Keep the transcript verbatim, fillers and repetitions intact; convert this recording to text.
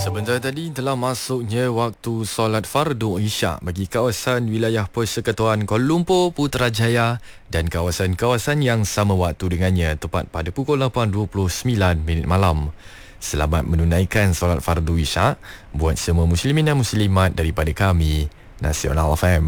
Sebentar tadi telah masuknya waktu solat fardu Isyak bagi kawasan wilayah Persekutuan Kuala Lumpur, Putrajaya dan kawasan-kawasan yang sama waktu dengannya, tepat pada pukul lapan dua puluh sembilan minit malam. Selamat menunaikan solat fardu Isyak buat semua muslimin dan muslimat daripada kami, Nasional F M.